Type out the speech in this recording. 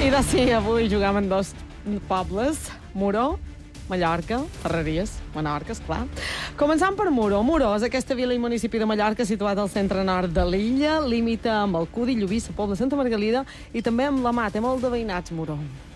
I de sí, avui jugam en dos pobles, Muro, Mallorca, Ferreries, Menorca, esclar. Començant per Muro. Muro és aquesta vila i municipi de Mallorca situat al centre nord de l'illa, limita amb Alcúdia, Llubí, la Pobla de Santa Margalida i també amb la Mar. Té molt de veïnats, Muro.